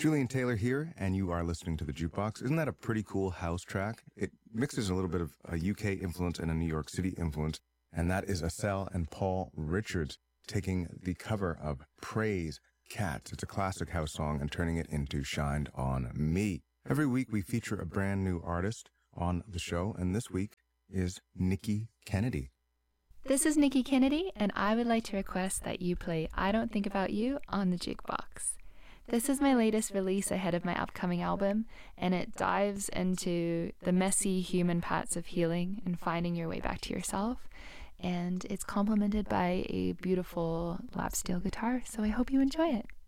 Julian Taylor here, and you are listening to The Jukebox. Isn't that a pretty cool house track? It mixes a little bit of a UK influence and a New York City influence, and that is Estelle and Paul Richards taking the cover of Praise Cats. It's a classic house song and turning it into Shined on Me. Every week we feature a brand new artist on the show, and this week is Nikki Kennedy. This is Nikki Kennedy, and I would like to request that you play I Don't Think About You on the Jukebox. This is my latest release ahead of my upcoming album, and it dives into the messy human parts of healing and finding your way back to yourself. And it's complemented by a beautiful lap steel guitar, so I hope you enjoy it.